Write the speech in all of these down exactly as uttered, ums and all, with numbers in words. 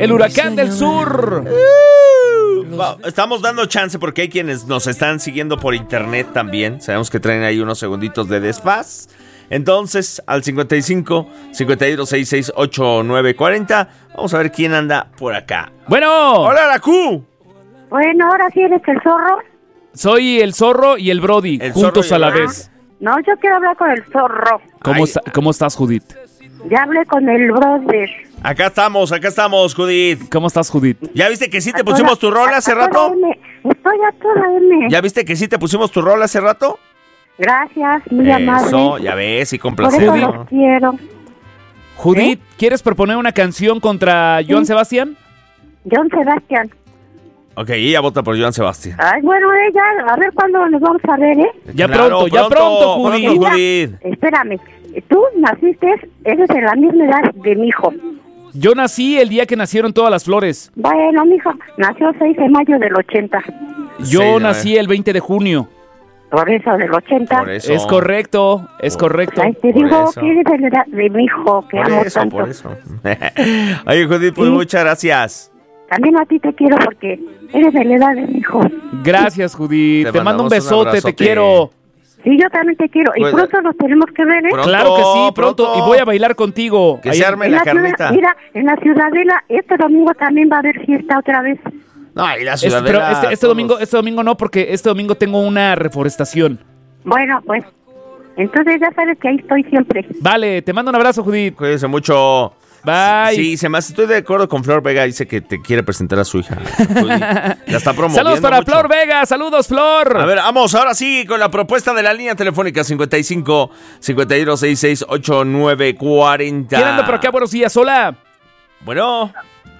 el huracán del sur. Estamos dando chance porque hay quienes nos están siguiendo por internet también. Sabemos que traen ahí unos segunditos de desfaz. Entonces, al cincuenta y cinco, cincuenta y dos, sesenta y seis, ochenta y nueve, cuarenta. Vamos a ver quién anda por acá. Bueno. Hola, la Q. Bueno, ahora sí eres el zorro. Soy el zorro y el Brody, El juntos zorro y a el la Brody. vez. No, yo quiero hablar con el zorro. ¿Cómo, Ay. está- ¿Cómo estás, Judith? Ya hablé con el brother. Acá estamos, acá estamos, Judith. ¿Cómo estás, Judith? ¿Ya viste que sí te A toda- pusimos tu rol hace a toda rato? M. Estoy a toda M. ¿Ya viste que sí te pusimos tu rol hace rato? Gracias, muy amable. Eso, ya ves, y Por eso complacido. los quiero. Judith, ¿Eh? ¿quieres proponer una canción contra Joan Sebastián? John Sebastián. Ok, ella vota por Joan Sebastián. Ay, bueno, ella, a ver cuándo nos vamos a ver, ¿eh? Ya Claro, pronto, ya pronto, Judith. pronto, Mira, Judith. espérame. Tú naciste, eres de la misma edad de mi hijo. Yo nací el día que nacieron todas las flores. Bueno, mi hijo nació seis de mayo del ochenta. Yo Sí, nací el veinte de junio. Por eso, del ochenta. Por eso. Es correcto, es correcto. Ay, te Por digo eso. que eres de la edad de mi hijo, que Por amo eso, tanto. por eso. Oye, Judith, pues Sí. muchas gracias. También a ti te quiero porque eres de la edad de mi hijo. Gracias, Judith. Te Te, mando un mandamos un besote, abrazote. te quiero. Sí, yo también te quiero. Pues, y pronto nos tenemos que ver, ¿eh? pronto, Claro que sí, pronto. pronto. Y voy a bailar contigo. Que Ahí se en- arme En la la ciudad- carnita. mira, en la Ciudadela, este domingo también va a haber fiesta otra vez. No, y la Es- pero ciudadela. este, este todos- domingo, este domingo no, porque este domingo tengo una reforestación. Bueno, pues, entonces ya sabes que ahí estoy siempre. Vale, te mando un abrazo, Judith. Cuídense mucho. Bye. Sí, se me hace, estoy de acuerdo con Flor Vega. Dice que te quiere presentar a su hija. Judith. La está promoviendo Saludos para mucho. Flor Vega, saludos, Flor. A ver, vamos ahora sí con la propuesta de la línea telefónica cincuenta y cinco, cincuenta y dos, sesenta y seis, ochenta y nueve, cuarenta. ¿Quién anda por acá? Buenos días, hola. Bueno,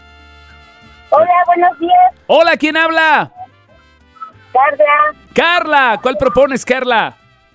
Hola, buenos días, Hola, ¿quién habla? Carla. Carla, ¿cuál propones, Carla?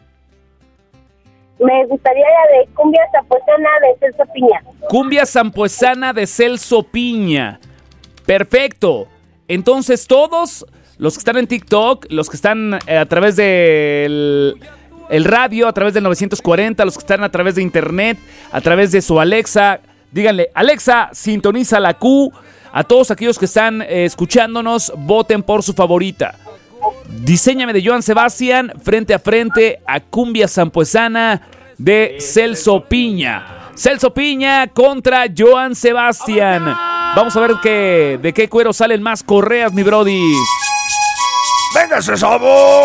Me gustaría la de Cumbia Zapotlana de Celso Piña. Cumbia Sampuesana de Celso Piña. Perfecto. Entonces todos los que están en TikTok, los que están eh, a través del el radio, a través del novecientos cuarenta, los que están a través de internet, a través de su Alexa, díganle, Alexa, sintoniza la Q. A todos aquellos que están eh, escuchándonos, voten por su favorita. Diseñame de Joan Sebastián, frente a frente a Cumbia Sampuesana de Celso Piña. Celso Piña contra Joan Sebastián. Vamos a ver qué, de qué cuero salen más correas, mi brody. ¡venga ese sabor!